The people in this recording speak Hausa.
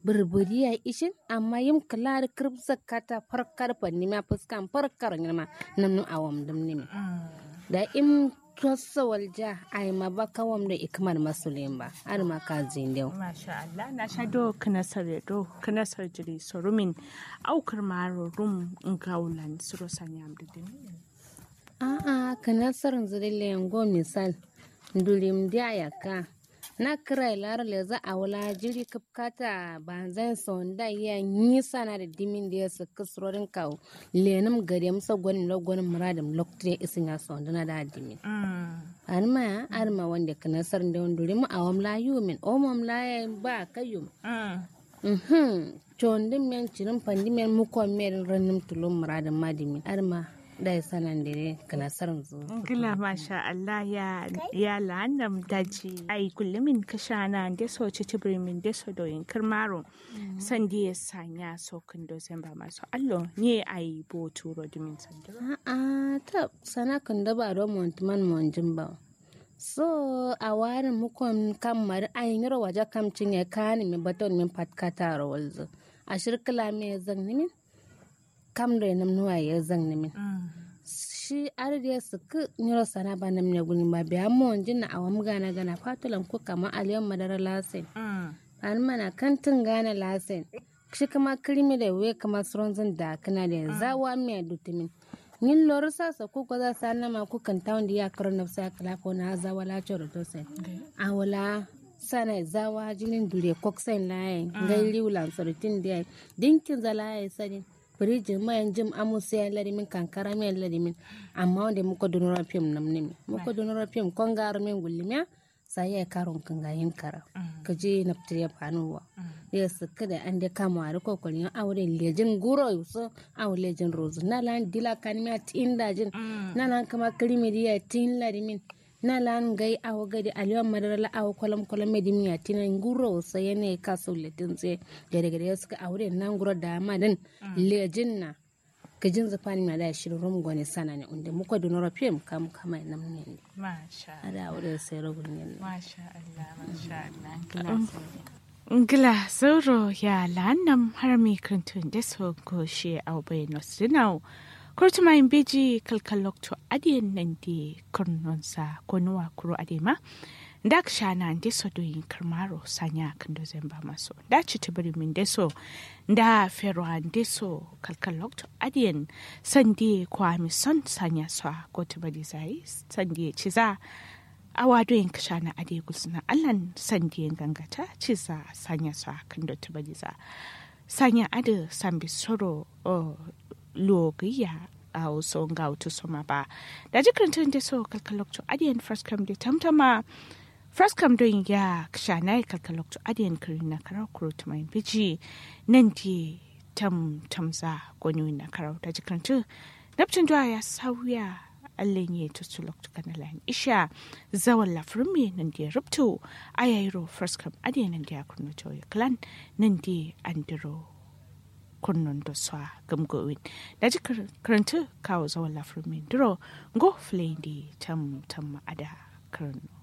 burburi ya ishin amma yim klar kirb zakata farkar fanni ma fuskan farkar ma namnu awam dum ne da im tossa walja ai ma ba kawam da ikmar masulin ba har ma ka zindew masha Allah na sha do kanasar jiri sorumin aukar maro rum ngaulan suro sanyam didin kanasar zirille ngo misal ndulim dia yaka na kira lar le za a wala jiri kapkata banzan sonda ya ni sana da dimin da su kusrorin kawo lenum gare musa gwanin lagwanin muradin lokacin isin ya sonda na da dimin arma wanda kanasar da wanduri mu awam la yumin omam la ba kayum chondin men cirin pandimen mukon men ranum tulum muradin madimin arma da sanan dire kana sarin zo gila masha Allah ya la'annam daji ai kullumin kashana da so cicibrimin da so doyin kirmaro sandi ya sanya so kindo ba masu allo ne ai bo turo dimin sandiro ta sana kan da ba don montman monjin ba so a warin mukon kamar ainihin waje kamcin ya kani min baton min patkata rawalzo a shirkila me zan nimin kam da nam nuwa ya zan nimin shi ardiya su ku nyoro sana ba nam ne guni ma biya mo jinna awam gana fatulan ko kama aliyan madara lasen an mana kantin gana lasen shi kama krimi da we kama sronzin da kana da zawa me dutimin nin lor sa ko ko za sa nama ku kan tawon da ya karo nafsa kala ko na zawa la choro to sai awala sana zawa jinin dure koksen layin ngai liulan sorotin da dinkin zalaye sadin firijin mayan jim amusa ya larimin kankara mai larimin amma wanda muka donora fim nam ne muka donora fim kon gar men gullimiya sai ya karon kan gayin kara kaje na fitriya fanuwa ya suka da an da kama a kokorin aure lejin guro yuso aure lejin rozu na lan dila kanimiya tin dajin na lan kama krimidiya tin larimin na lan gai awo gadi aliwan madara la awo kolam medimiya tinan guro sai ne ka sauletin tse gare suka aure nan guro da madan lejin na gajin zafani ma da shirin rum gwani sana ne inda muka donora fim kam kama nan ne masha Allah aure sai rogun ne masha Allah ngila sauro ya lanam har mi kantun da so ko she au bai no sinau kurtuma in beji kalkalokto adiyan nan di kurnonsa ko nuwa kuro adema da shana ndi so doyin karmaro sanya kan do zemba maso da ci tibiri min deso da fero deso kalkalokto adiyan sandi kwami son sanya swa ko tibali zai sandi ciza awa doyin kashana ade gulsuna allan sandi gangata ciza sanya swa kan do tibali za sanya ade sambi soro logiya a wasu ga wata soma ba da jikin da so kalkalokto adiyan first come da tamtama first come don ya kshana kalkalokto adiyan kirin na karau kuro mai biji nan di tamza gonyo na karau da jikin naptin da ya sauya allen ya tutu lokto kanalan isha zawan lafrumi nan di rubto ayayro first come adiyan nan di akurno joya clan nan di andiro kunnon da swa gamgowin da ji karanta kawo zawon lafirmin duro go flendi tam ada karin